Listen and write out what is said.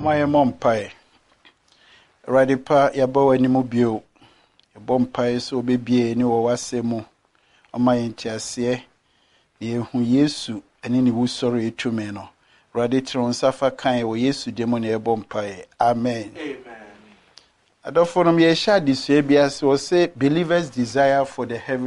My mom pie. Radipa yabo animu bio. Yabom pie so baby any or wasemo. On my intiasie. Ye hu Yesu ani ni wusori etumeno. Raditron safa kan wo Yesu demoni yabom pie. Amen. Amen. Adofo no me sha disue biase wo say believers desire for the heaven